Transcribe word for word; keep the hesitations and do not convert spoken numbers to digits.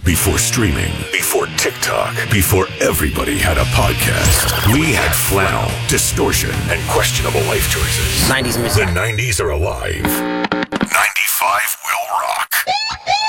Before streaming, before TikTok, before everybody had a podcast, we had flannel, distortion, and questionable life choices. nineties music. The nineties are alive. ninety-five will rock.